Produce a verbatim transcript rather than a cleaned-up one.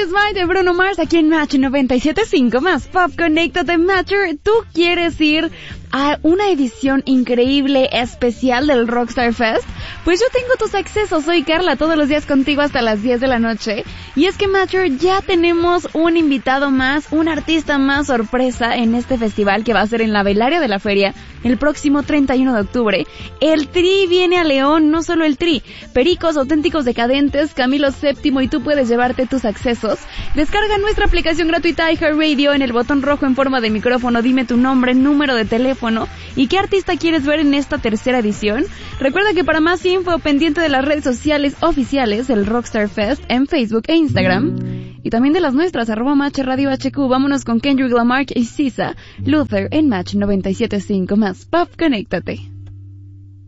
Is Mine de Bruno Mars aquí en Match noventa y siete punto cinco más Pop. Conéctate, Matcher. ¿Tú quieres ir a una edición increíble, especial del Rockstar Fest? Pues yo tengo tus accesos. Soy Carla, todos los días contigo hasta las diez de la noche. Y es que, Matcher, ya tenemos un invitado más, un artista más sorpresa en este festival que va a ser en la Velaria de la Feria el próximo treinta y uno de octubre. El Tri viene a León, no solo el Tri, Pericos, Auténticos Decadentes, Camilo Séptimo, y tú puedes llevarte tus accesos. Descarga nuestra aplicación gratuita iHeartRadio. En el botón rojo en forma de micrófono dime tu nombre, número de teléfono y qué artista quieres ver en esta tercera edición. Recuerda que para más info, pendiente de las redes sociales oficiales del Rockstar Fest en Facebook e Instagram, y también de las nuestras, arroba Match Radio H Q. Vámonos con Kendrick Lamar y Sisa, Luther en Match noventa y siete punto cinco más Pop. Conéctate.